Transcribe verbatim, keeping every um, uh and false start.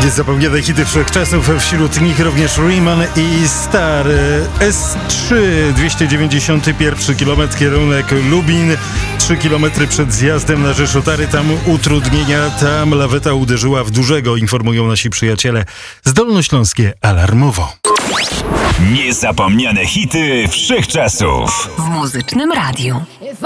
Niezapomniane hity wszechczasów, wśród nich również Riemann i Star. S trzy, dwieście dziewięćdziesiąty pierwszy kilometr, kierunek Lubin, trzy kilometry przed zjazdem na Rzeszotary, tam utrudnienia, tam laweta uderzyła w dużego, informują nasi przyjaciele z Dolnośląskie alarmowo. Niezapomniane hity wszechczasów w Muzycznym Radiu.